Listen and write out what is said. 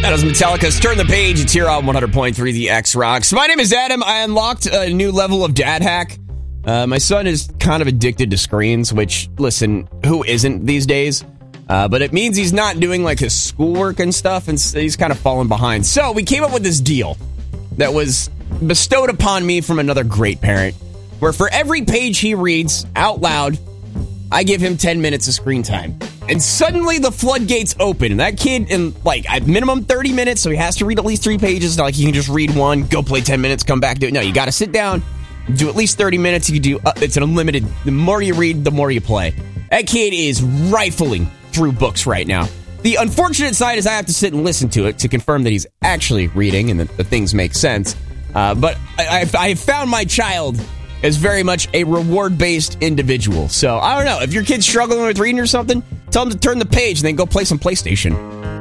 That was Metallica's Turn the Page. It's here on 100.3 The X Rocks. My name is Adam. I unlocked a new level of dad hack. My son is kind of addicted to screens, which, listen, who isn't these days? But it means he's not doing like his schoolwork and stuff, and he's kind of falling behind. So we came up with this deal that was bestowed upon me from another great parent, where for every page he reads out loud, I give him 10 minutes of screen time. And suddenly the floodgates open. And that kid, in like at minimum 30 minutes, so he has to read at least 3 pages. Not like you can just read one, go play 10 minutes, come back, do it. No, you got to sit down, do at least 30 minutes. You can do, it's an unlimited. The more you read, the more you play. That kid is rifling through books right now. The unfortunate side is I have to sit and listen to it to confirm that he's actually reading and that the things make sense. But I found my child is very much a reward-based individual. So, I don't know. If your kid's struggling with reading or something, tell him to turn the page and then go play some PlayStation.